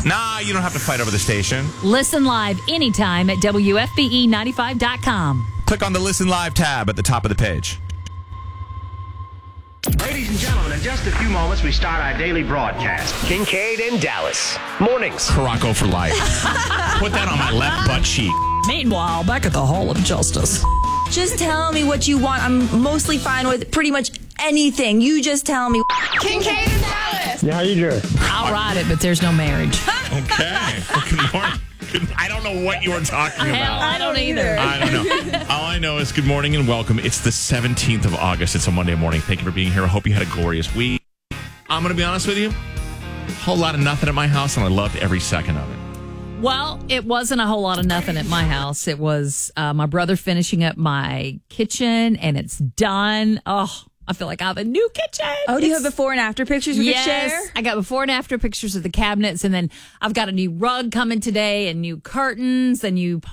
Nah, you don't have to fight over the station. Listen live anytime at WFBE95.com. Click on the Listen Live tab at the top of the page. Ladies and gentlemen, in just a few moments, we start our daily broadcast. Kincaid and Dallas. Mornings. Caraco for life. Put that on my left butt cheek. Meanwhile, back at the Hall of Justice. Just tell me what you want. I'm mostly fine with pretty much anything. You just tell me. Kincaid and Dallas. Yeah, how you doing? I'll ride it, but there's no marriage. Okay. Good morning. I don't know what you were talking Hell, about. I don't either. I don't know. All I know is good morning and welcome. It's the 17th of August. It's a Monday morning. Thank you for being here. I hope you had a glorious week. I'm going to be honest with you. A whole lot of nothing at my house, and I loved every second of it. Well, it wasn't a whole lot of nothing at my house. It was my brother finishing up my kitchen, and it's done. Oh, I feel like I have a new kitchen. Oh, do you have before and after pictures we could share? I got before and after pictures of the cabinets, and then I've got a new rug coming today, and new curtains, and new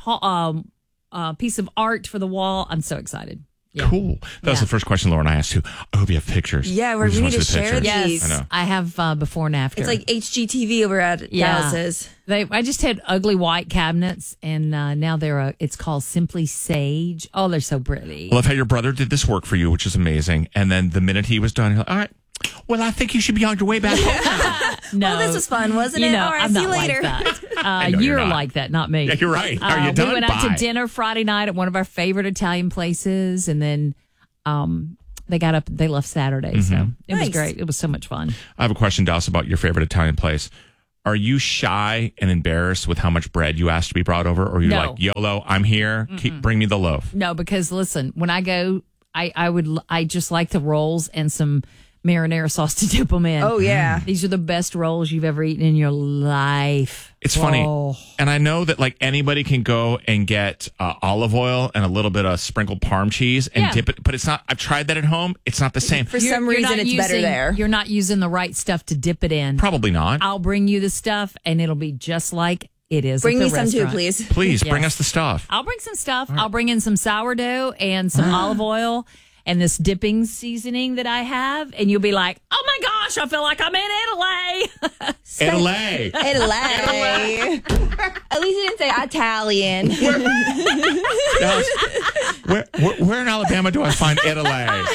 piece of art for the wall. I'm so excited. Yeah. Cool. That was the first question Lauren I asked too. I hope you have pictures. Yeah, we just need want to see the share pictures. these. Yes, I know. I have before and after. It's like HGTV over at Dallas's. I just had ugly white cabinets, and now it's called Simply Sage. Oh, they're so pretty. I love how your brother did this work for you, which is amazing. And then the minute he was done, he's like, all right, well, I think you should be on your way back home. No, Well, this was fun, wasn't it? All right, I'm see not you later. Like that. know you're You're not. like that, not me. Yeah, you're right. Are you done? We went out to Bye. dinner Friday night at one of our favorite Italian places, and then they got up. They left Saturday, so it was Nice. great. It was so much fun. I have a question, Dallas, about your favorite Italian place. Are you shy and embarrassed with how much bread you asked to be brought over? Or are you No. like, YOLO, I'm here. Bring me the loaf. No, because listen, when I go, I just like the rolls and some marinara sauce to dip them in. Oh, yeah. These are the best rolls you've ever eaten in your life. It's funny. Oh. And I know that like anybody can go and get olive oil and a little bit of sprinkled Parm cheese and Yeah. dip it. But it's not, I've tried that at home. It's not the same. For some reason, not it's better there. You're not using the right stuff to dip it in. Probably not. I'll bring you the stuff, and it'll be just like it is. Bring at me the some too, restaurant. please. Please bring Yes. us the stuff. I'll bring some stuff. I'll bring in some sourdough and some olive oil and this dipping seasoning that I have, and you'll be like, "Oh my gosh, I feel like I'm in Italy." Italy. Italy. At least you didn't say Italian. Dallas, where in Alabama do I find Italy?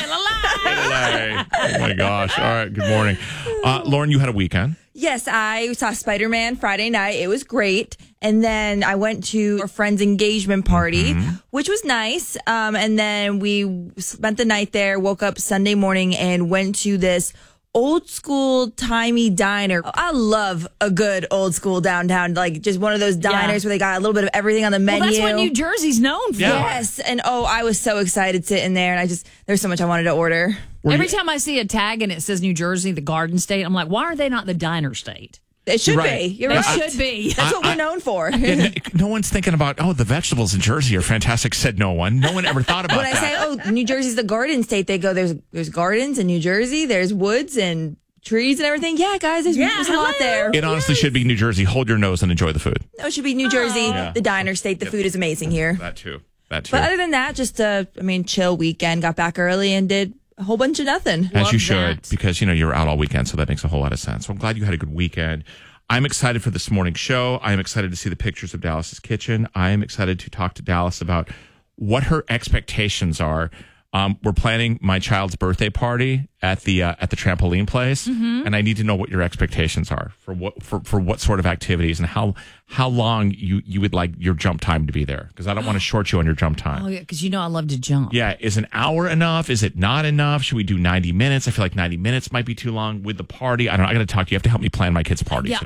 Italy. Oh my gosh. All right. Good morning. Lauren, you had a weekend. Yes, I saw Spider-Man Friday night. It was great. And then I went to a friend's engagement party, which was nice. And then we spent the night there, woke up Sunday morning and went to this old school timey diner. I love a good old school downtown, like just one of those diners where they got a little bit of everything on the menu. Well, that's what New Jersey's known for. Yeah. Yes. And I was so excited sitting there, and there's so much I wanted to order. Every time I see a tag and it says New Jersey, the Garden State, I'm like, why are they not the Diner State? It should You're right. be. You're They right. should be. That's what we're known for. Yeah, no one's thinking about, the vegetables in Jersey are fantastic, said no one. No one ever thought about When I that. say, New Jersey's the garden state, they go, there's gardens in New Jersey, there's woods and trees and everything. Yeah, guys, there's a lot there. It honestly should be New Jersey. Hold your nose and enjoy the food. No, it should be New Jersey, the diner state. The food is amazing here. That too. But other than that, just chill weekend. Got back early and did a whole bunch of nothing. As you Love should, that. because, you were out all weekend, so that makes a whole lot of sense. So I'm glad you had a good weekend. I'm excited for this morning's show. I'm excited to see the pictures of Dallas's kitchen. I'm excited to talk to Dallas about what her expectations are. We're planning my child's birthday party at the trampoline place, and I need to know what your expectations are for what sort of activities and how long you would like your jump time to be there, because I don't want to short you on your jump time. Oh, yeah, because I love to jump. Yeah, is an hour enough? Is it not enough? Should we do 90 minutes? I feel like 90 minutes might be too long with the party. I don't know. I got to talk to you. You have to help me plan my kid's party Yeah, today.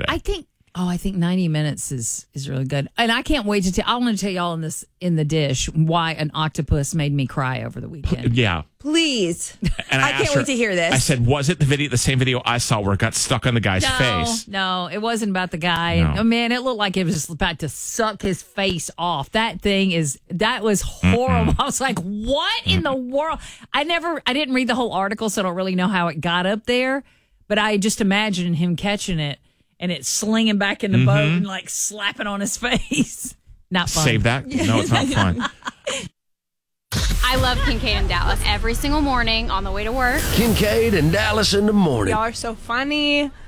I think 90 minutes is really good. And I can't wait to tell. I want to tell y'all in the dish why an octopus made me cry over the weekend. Yeah. Please. And I can't asked her- wait to hear this. I said, was it the same video I saw where it got stuck on the guy's face? No, it wasn't about the guy. No. Oh, man, it looked like it was about to suck his face off. That was horrible. I was like, what in the world? I didn't read the whole article, so I don't really know how it got up there. But I just imagined him catching it and it slinging back in the boat and like slapping on his face. Not fun. Save that? No, it's not fun. I love Kincaid and Dallas every single morning on the way to work. Kincaid and Dallas in the morning. Y'all are so funny.